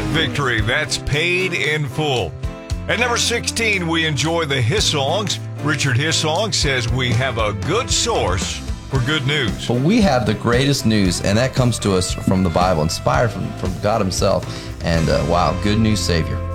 victory. That's Paid in Full. At number 16, we enjoy the Hissongs. Richard Hissong says we have a good source for good news. But we have the greatest news, and that comes to us from the Bible, inspired from God himself. And wow, good news Savior.